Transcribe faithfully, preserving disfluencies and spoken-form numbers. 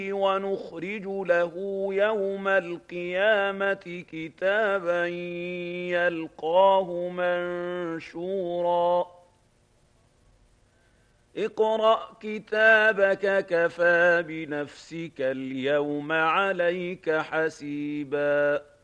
ونخرج له يوم القيامة كتابا يلقاه منشورا اقرأ كتابك كفى بنفسك اليوم عليك حسيبا